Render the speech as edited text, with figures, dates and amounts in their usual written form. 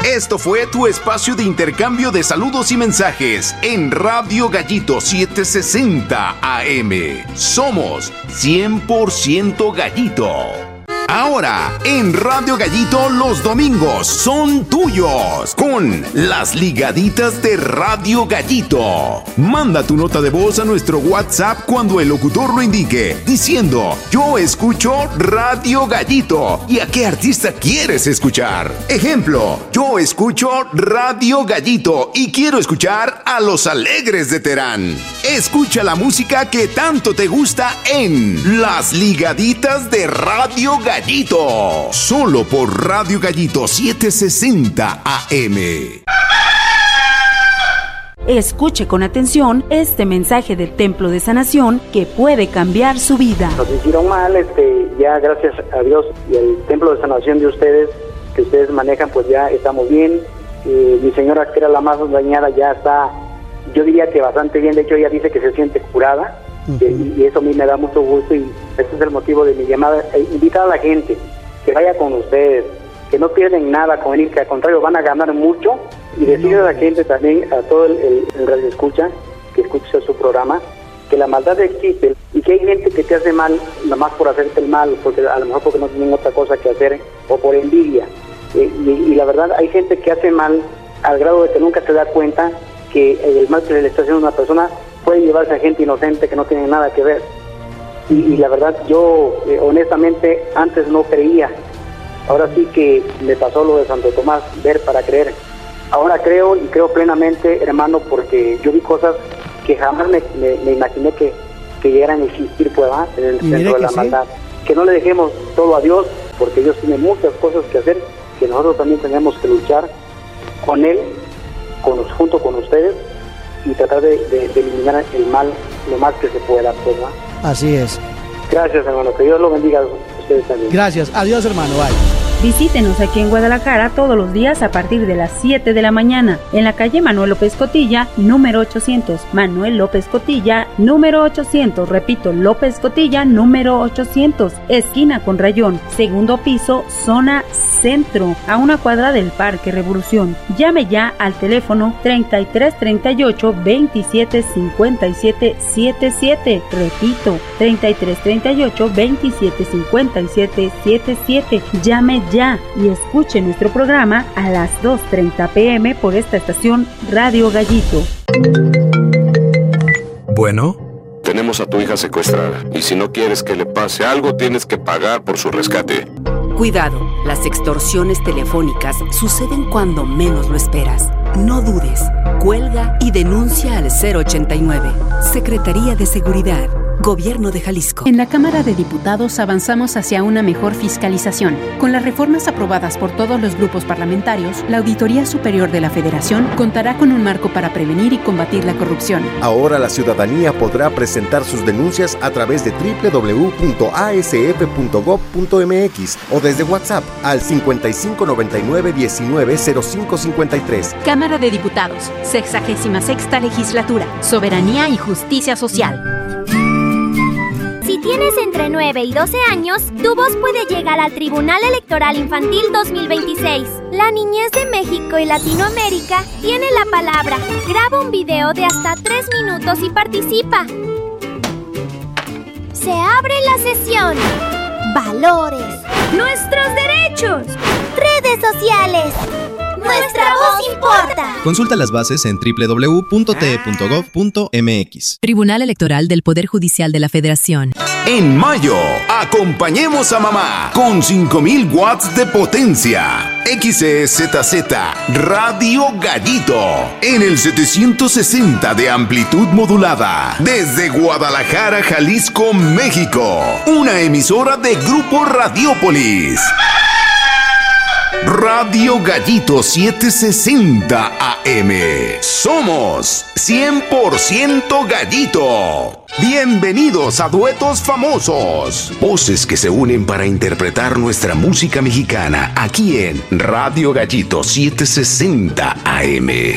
Esto fue tu espacio de intercambio de saludos y mensajes en Radio Gallito 760 AM. Somos 100% Gallito. Ahora, en Radio Gallito, los domingos son tuyos con las ligaditas de Radio Gallito. Manda tu nota de voz a nuestro WhatsApp cuando el locutor lo indique, diciendo: yo escucho Radio Gallito. ¿Y a qué artista quieres escuchar? Ejemplo: yo escucho Radio Gallito y quiero escuchar a Los Alegres de Terán. Escucha la música que tanto te gusta en las ligaditas de Radio Gallito, solo por Radio Gallito 760 AM. Escuche con atención este mensaje del Templo de Sanación que puede cambiar su vida. Nos hicieron mal, ya gracias a Dios y el Templo de Sanación de ustedes, que ustedes manejan, pues ya estamos bien. Mi señora, que era la más dañada, ya está, yo diría que bastante bien. De hecho, ella dice que se siente curada. Y eso a mí me da mucho gusto, y ese es el motivo de mi llamada. Invitar a la gente que vaya con ustedes, que no pierden nada con venir, que al contrario van a ganar mucho, y decirle a la gente también, a todo el radio escucha, que escucha su programa, que la maldad existe y que hay gente que te hace mal nomás por hacerte el mal, porque a lo mejor porque no tienen otra cosa que hacer o por envidia, y la verdad hay gente que hace mal al grado de que nunca se da cuenta que el mal que le está haciendo a una persona puede llevarse a gente inocente que no tiene nada que ver. Y la verdad, yo honestamente antes no creía. Ahora sí que me pasó lo de Santo Tomás, ver para creer. Ahora creo, y creo plenamente, hermano, porque yo vi cosas que jamás me imaginé que llegaran a existir, pues, dentro de la maldad. Que no le dejemos todo a Dios, porque Dios tiene muchas cosas que hacer, que nosotros también tenemos que luchar con Él, junto con ustedes, y tratar de eliminar el mal lo más que se pueda, pues, ¿no? Así es. Gracias, hermano, que Dios lo bendiga a ustedes también. Gracias, adiós, hermano, bye. Visítenos aquí en Guadalajara todos los días a partir de las 7 de la mañana en la calle Manuel López Cotilla, número 800. Manuel López Cotilla, número 800. Repito, López Cotilla, número 800. Esquina con Rayón, segundo piso, zona centro, a una cuadra del Parque Revolución. Llame ya al teléfono 3338 27 57 77. Repito, 3338 27 57 77. Llame ya y escuche nuestro programa a las 2:30 p.m. por esta estación Radio Gallito. Bueno, tenemos a tu hija secuestrada y si no quieres que le pase algo, tienes que pagar por su rescate. Cuidado, las extorsiones telefónicas suceden cuando menos lo esperas. No dudes, cuelga y denuncia al 089. Secretaría de Seguridad, Gobierno de Jalisco. En la Cámara de Diputados avanzamos hacia una mejor fiscalización. Con las reformas aprobadas por todos los grupos parlamentarios, la Auditoría Superior de la Federación contará con un marco para prevenir y combatir la corrupción. Ahora la ciudadanía podrá presentar sus denuncias a través de www.asf.gov.mx o desde WhatsApp al 5599-190553. Cámara de Diputados, 66ª Legislatura, Soberanía y Justicia Social. Si tienes entre 9 y 12 años, tu voz puede llegar al Tribunal Electoral Infantil 2026. La niñez de México y Latinoamérica tiene la palabra. Graba un video de hasta 3 minutos y participa. Se abre la sesión. Valores. Nuestros derechos. Redes sociales. Nuestra voz importa. Consulta las bases en www.te.gov.mx. Tribunal Electoral del Poder Judicial de la Federación. En mayo, acompañemos a mamá con 5000 watts de potencia. XEZZ Radio Gallito en el 760 de amplitud modulada. Desde Guadalajara, Jalisco, México. Una emisora de Grupo Radiópolis. Radio Gallito 760 AM. Somos 100% Gallito. Bienvenidos a Duetos Famosos. Voces que se unen para interpretar nuestra música mexicana aquí en Radio Gallito 760 AM.